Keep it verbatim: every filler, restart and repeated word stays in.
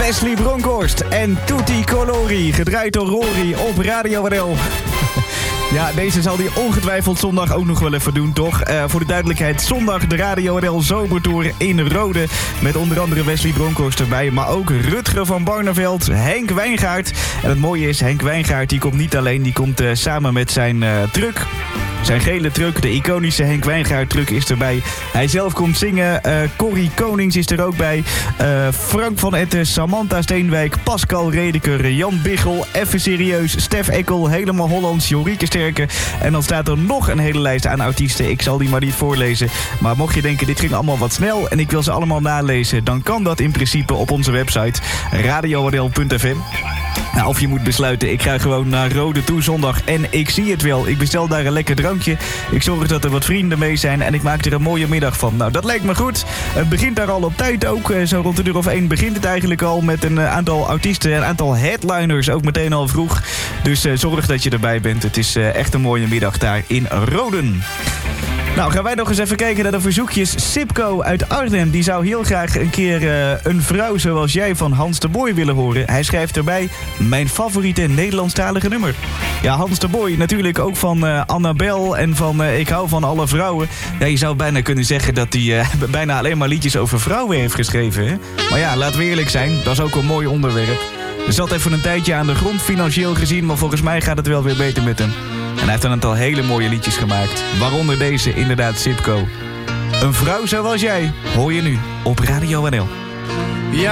Wesley Bronkhorst en Tutti Colori, gedraaid door Rory op Radio R L. Ja, deze zal hij ongetwijfeld zondag ook nog wel even doen, toch? Uh, voor de duidelijkheid, zondag de Radio R L Zomertour in Rode. Met onder andere Wesley Bronkhorst erbij, maar ook Rutger van Barneveld, Henk Wijngaard. En het mooie is, Henk Wijngaard die komt niet alleen, die komt uh, samen met zijn uh, truck. Zijn gele truck, de iconische Henk Wijngaard truck, is erbij. Hij zelf komt zingen. Uh, Corrie Konings is er ook bij. Uh, Frank van Etten, Samantha Steenwijk, Pascal Redeker, Jan Biggel, Even Serieus, Stef Ekkel, Helemaal Hollands, Jorike Sterke. En dan staat er nog een hele lijst aan artiesten. Ik zal die maar niet voorlezen. Maar mocht je denken, dit ging allemaal wat snel en ik wil ze allemaal nalezen, dan kan dat in principe op onze website radio r l punt f m. Nou, of je moet besluiten, ik ga gewoon naar Rode toe zondag en ik zie het wel. Ik bestel daar een lekker drankje. Ik zorg dat er wat vrienden mee zijn en ik maak er een mooie middag van. Nou, dat lijkt me goed. Het begint daar al op tijd ook. Zo rond de uur of één begint het eigenlijk al met een aantal artiesten, een aantal headliners, ook meteen al vroeg. Dus uh, zorg dat je erbij bent. Het is uh, echt een mooie middag daar in Roden. Nou, gaan wij nog eens even kijken naar de verzoekjes. Sipco uit Arnhem, die zou heel graag een keer uh, een vrouw zoals jij van Hans de Boy willen horen. Hij schrijft erbij, mijn favoriete Nederlandstalige nummer. Ja, Hans de Boy natuurlijk ook van uh, Annabel en van uh, Ik hou van alle vrouwen. Ja, je zou bijna kunnen zeggen dat hij uh, bijna alleen maar liedjes over vrouwen heeft geschreven, hè? Maar ja, laten we eerlijk zijn, dat is ook een mooi onderwerp. Er zat even een tijdje aan de grond financieel gezien, maar volgens mij gaat het wel weer beter met hem. En hij heeft een aantal hele mooie liedjes gemaakt. Waaronder deze, inderdaad, Sipco. Een vrouw zoals jij, hoor je nu op Radio R L.